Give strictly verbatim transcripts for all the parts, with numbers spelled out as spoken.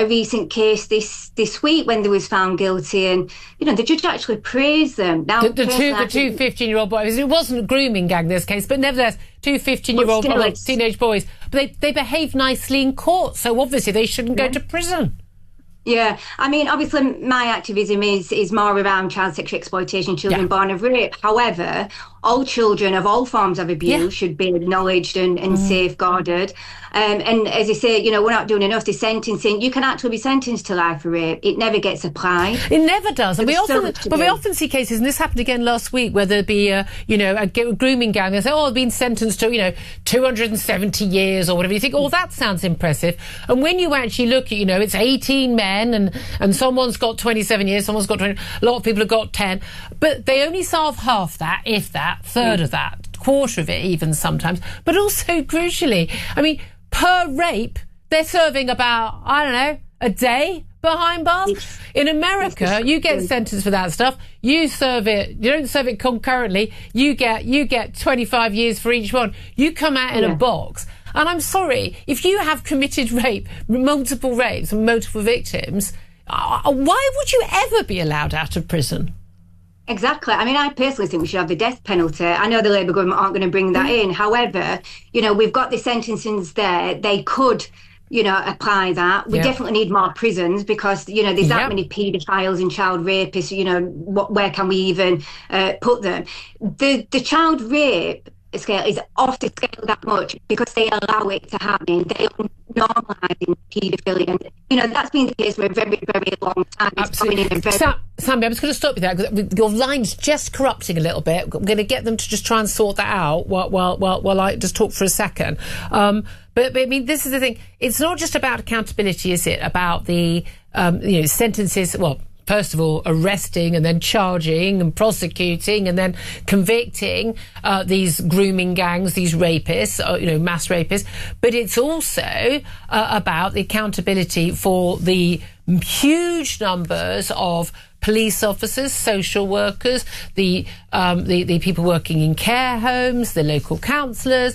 a recent case this this week when they was found guilty, and you know the judge actually praised them. Now the, the two the two fifteen-year-old boys. It wasn't a grooming gang this case, but nevertheless, two fifteen-year-old teenage boys. But they they behaved nicely in court, so obviously they shouldn't go yeah. to prison. Yeah, I mean, obviously my activism is is more around child sexual exploitation, children yeah. born of rape. However, all children of all forms of abuse yeah. should be acknowledged and, and mm. safeguarded. Um, and as I say, you know, we're not doing enough. The sentencing, you can actually be sentenced to life for rape. It never gets applied. It never does. And we often, so but we often see cases, and this happened again last week, where there'd be a, you know, a grooming gang. They say, oh, they've been sentenced to, you know, two hundred seventy years or whatever. You think, oh, that sounds impressive. And when you actually look at, you know, it's eighteen men, and and someone's got twenty-seven years, someone's got twenty. A lot of people have got ten, but they only serve half that, if that, third mm. of that, quarter of it, even sometimes. But also, crucially, I mean, per rape, they're serving about, I don't know, a day behind bars. In America, you get sentenced for that stuff. You serve it. You don't serve it concurrently. You get you get twenty-five years for each one. You come out in yeah. a box. And I'm sorry, if you have committed rape, multiple rapes and multiple victims, uh, why would you ever be allowed out of prison? Exactly. I mean, I personally think we should have the death penalty. I know the Labour government aren't going to bring that in. However, you know, we've got the sentencings there. They could, you know, apply that. We yeah. definitely need more prisons because, you know, there's that yep. many paedophiles and child rapists. You know, what, where can we even uh, put them? The the child rape scale is off the scale that much because they allow it to happen. They are normalising paedophilia. And, you know, that's been the case for a very, very long time. Absolutely. In a very Sam, Sammy, I'm just going to stop you there because your line's just corrupting a little bit. I'm going to get them to just try and sort that out while, while, while, while I just talk for a second. Um, but, but, I mean, this is the thing. It's not just about accountability, is it? About the, um, you know, sentences, well, first of all, arresting and then charging and prosecuting and then convicting uh, these grooming gangs, these rapists, uh, you know, mass rapists. But it's also uh, about the accountability for the huge numbers of police officers, social workers, the, um, the the people working in care homes, the local councillors,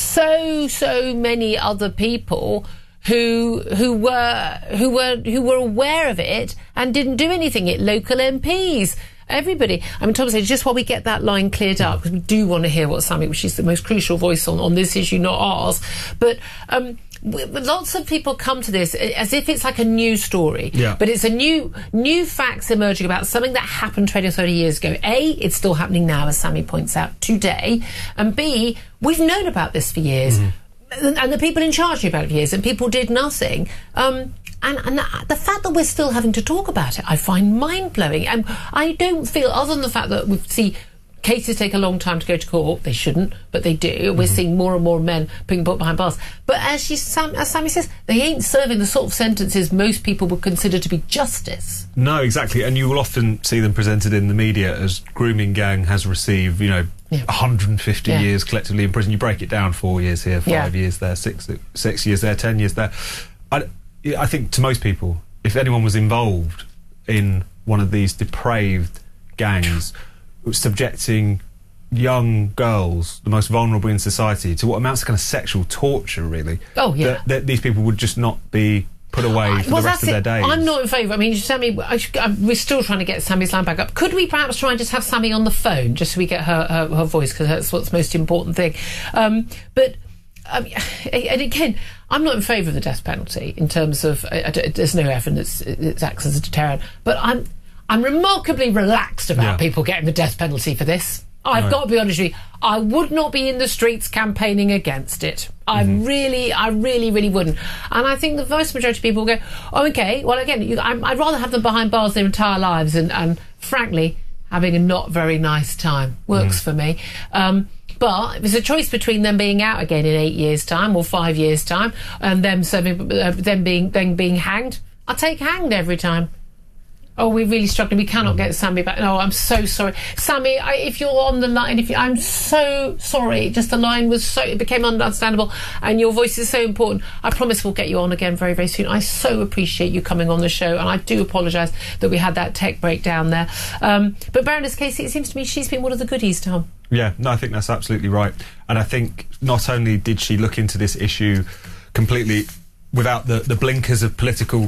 so, so many other people who who were who were who were aware of it and didn't do anything. It local M Ps, everybody. I mean, Thomas, just while we get that line cleared up, because we do want to hear what Sammy, which is the most crucial voice on on this issue, not ours. But um, lots of people come to this as if it's like a new story, yeah. but it's a new new facts emerging about something that happened twenty or thirty years ago. A, it's still happening now, as Sammy points out, today, and B, we've known about this for years. Mm. And the people in charge knew about it for years, and people did nothing. Um, and, and the fact that we're still having to talk about it, I find mind-blowing. And I don't feel, other than the fact that we see cases take a long time to go to court, they shouldn't, but they do. Mm-hmm. We're seeing more and more men being put behind bars. But as, she, Sam, as Sammy says, they ain't serving the sort of sentences most people would consider to be justice. No, exactly. And you will often see them presented in the media as grooming gang has received, you know, yeah. one hundred fifty yeah. years collectively in prison. You break it down, four years here, five yeah. years there, six six years there, ten years there. I, I think to most people, if anyone was involved in one of these depraved gangs subjecting young girls, the most vulnerable in society, to what amounts to kind of sexual torture, really, oh yeah, that, that these people would just not be put away for well, the rest of their days. I'm not in favour. I mean, Sammy, I should, I, we're still trying to get Sammy's line back up. Could we perhaps try and just have Sammy on the phone, just so we get her her, her voice, because that's what's the most important thing. Um, but, um, and again, I'm not in favour of the death penalty in terms of, I, I, there's no evidence it acts as a deterrent, but I'm I'm remarkably relaxed about yeah. people getting the death penalty for this. I've right. got to be honest with you, I would not be in the streets campaigning against it. I mm-hmm. really, I really, really wouldn't. And I think the vast majority of people go, oh, OK, well, again, you, I, I'd rather have them behind bars their entire lives and, and frankly, having a not very nice time works mm. for me. Um, but if there's a choice between them being out again in eight years' time or five years' time and them serving, uh, them being, them being hanged, I'll take hanged every time. Oh, we're really struggling. We cannot get Sammy back. No, I'm so sorry. Sammy, I, if you're on the line, if you, I'm so sorry. Just the line was so, it became understandable, and your voice is so important. I promise we'll get you on again very, very soon. I so appreciate you coming on the show, and I do apologise that we had that tech breakdown there. Um, but Baroness Casey, it seems to me she's been one of the goodies, Tom. Yeah, no, I think that's absolutely right. And I think not only did she look into this issue completely without the, the blinkers of political